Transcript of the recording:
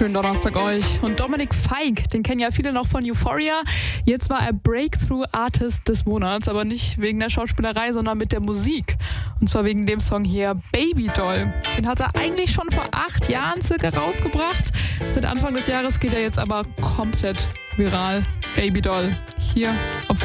Schönen Donnerstag euch. Und Dominik Feick, den kennen ja viele noch von Euphoria. Jetzt war er Breakthrough Artist des Monats, aber nicht wegen der Schauspielerei, sondern mit der Musik. Und zwar wegen dem Song hier Baby Doll. Den hat er eigentlich schon vor 8 Jahren circa rausgebracht. Seit Anfang des Jahres geht er jetzt aber komplett viral. Baby Doll. Hier auf